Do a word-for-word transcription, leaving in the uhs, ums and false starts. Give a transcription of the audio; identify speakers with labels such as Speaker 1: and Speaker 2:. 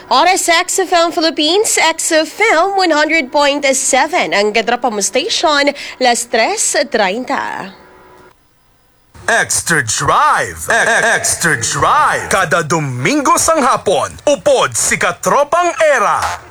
Speaker 1: Oras sa X F M Philippines, X F M one hundred point seven, ang Gadrapa mo station, las tres treinta.
Speaker 2: Extra Drive! Extra Drive! Kada Domingo sang hapon, upod si Katropang Era.